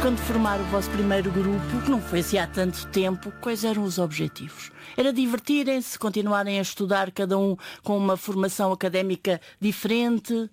quando formaram o vosso primeiro grupo, que não foi assim há tanto tempo, quais eram os objetivos? Era divertirem-se, continuarem a estudar, cada um com uma formação académica diferente?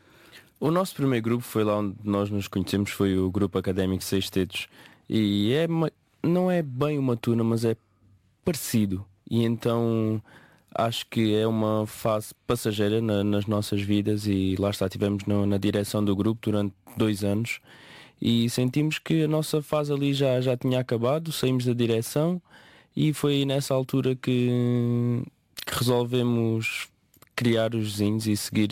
O nosso primeiro grupo foi lá onde nós nos conhecemos, foi o Grupo Académico Seis Tetos. E não é bem uma tuna, mas é parecido. E então acho que é uma fase passageira nas nossas vidas e lá está, estivemos na direção do grupo durante 2 anos e sentimos que a nossa fase ali já tinha acabado, saímos da direção e foi nessa altura que resolvemos criar os vizinhos e seguir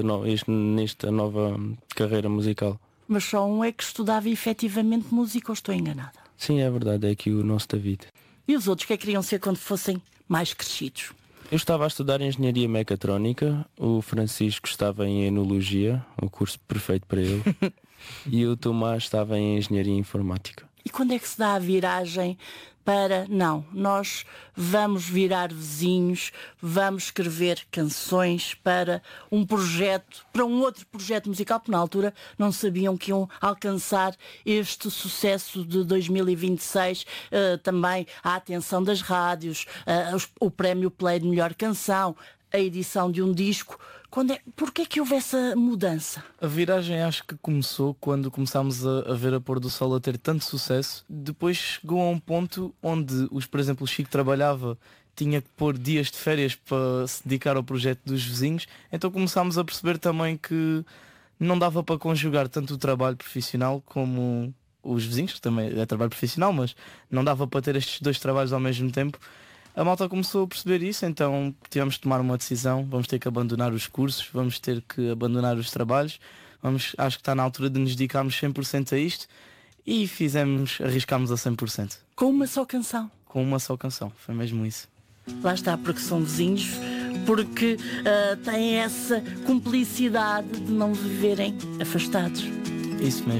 nesta nova carreira musical. Mas só um é que estudava efetivamente música, ou estou enganada? Sim, é verdade, é aqui o nosso David. E os outros, o que é que queriam ser quando fossem mais crescidos? Eu estava a estudar Engenharia Mecatrónica, o Francisco estava em Enologia, o curso perfeito para ele, e o Tomás estava em Engenharia Informática. E quando é que se dá a viragem para, não, nós vamos virar vizinhos, vamos escrever canções para um projeto, para um outro projeto musical, porque na altura não sabiam que iam alcançar este sucesso de 2026, também a atenção das rádios, o prémio Play de melhor canção, a edição de um disco. Porquê é que houve essa mudança? A viragem acho que começou quando começámos a ver a Pôr do Sol a ter tanto sucesso. Depois chegou a um ponto onde, por exemplo, o Chico trabalhava, tinha que pôr dias de férias para se dedicar ao projeto dos vizinhos. Então começámos a perceber também que não dava para conjugar tanto o trabalho profissional como os vizinhos, que também é trabalho profissional, mas não dava para ter estes 2 trabalhos ao mesmo tempo. A malta começou a perceber isso, então tivemos de tomar uma decisão, vamos ter que abandonar os cursos, vamos ter que abandonar os trabalhos, acho que está na altura de nos dedicarmos 100% a isto e arriscámos a 100%. Com uma só canção? Com uma só canção, foi mesmo isso. Lá está, porque são vizinhos, porque têm essa cumplicidade de não viverem afastados. Isso mesmo.